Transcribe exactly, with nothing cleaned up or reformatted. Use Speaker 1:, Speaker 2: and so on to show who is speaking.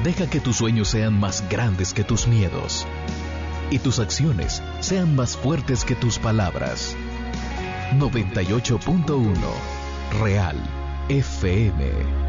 Speaker 1: Deja que tus sueños sean más grandes que tus miedos y tus acciones sean más fuertes que tus palabras. noventa y ocho punto uno Real F M.